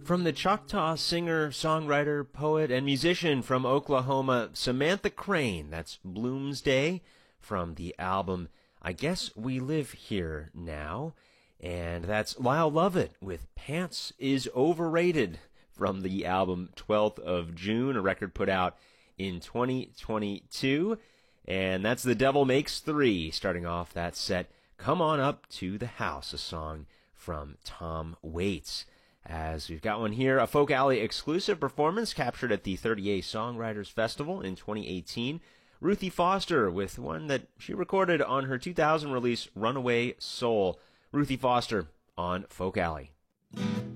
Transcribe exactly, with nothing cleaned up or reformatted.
From the Choctaw singer, songwriter, poet, and musician from Oklahoma, Samantha Crane, that's Bloomsday, from the album I Guess We Live Here Now. And that's Lyle Lovett with Pants is Overrated from the album twelfth of June, a record put out in twenty twenty-two. And that's The Devil Makes Three, starting off that set. Come On Up to the House, a song from Tom Waits. As we've got one here, a Folk Alley exclusive performance captured at the thirty-eighth Songwriters Festival in twenty eighteen. Ruthie Foster with one that she recorded on her two thousand release, Runaway Soul. Ruthie Foster on Folk Alley.